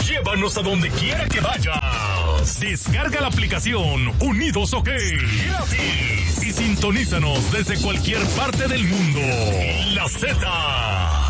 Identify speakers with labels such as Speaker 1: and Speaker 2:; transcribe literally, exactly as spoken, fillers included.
Speaker 1: Llévanos a donde quiera que vayas. Descarga la aplicación Unidos OK gratis y sintonízanos desde cualquier parte del mundo. La Z.